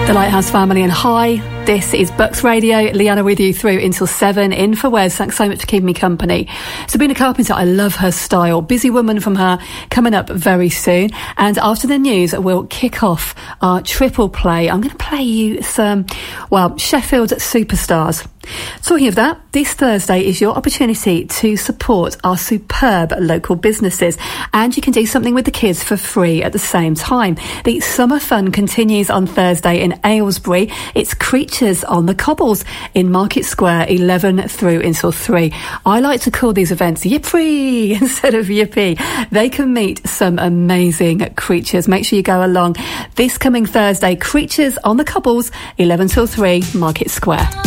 The Lighthouse family, and hi, this is Bucks Radio. Leanna with you through until 7 in for Wes. Thanks so much for keeping me company. Sabrina Carpenter, I love her style. Busy Woman from her coming up very soon. And after the news, we'll kick off our triple play. I'm going to play you some, Sheffield superstars. Talking of that, this Thursday is your opportunity to support our superb local businesses, and you can do something with the kids for free at the same time. The summer fun continues on Thursday in Aylesbury. It's Creatures on the Cobbles in Market Square, 11 through until 3. I like to call these events Yippee instead of Yippee. They can meet some amazing creatures. Make sure you go along this coming Thursday. Creatures on the Cobbles, 11 till 3, Market Square.